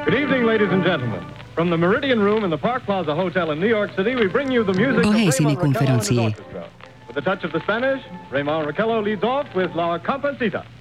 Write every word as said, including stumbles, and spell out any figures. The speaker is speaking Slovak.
Good evening, ladies and gentlemen. From the Meridian Room in the Park Plaza Hotel in New York City, we bring you the music Do of helyszíni Raymond Raquello and his konferencié. orchestra. With a touch of the Spanish, Raymond Raquello leads off with La Comparsita.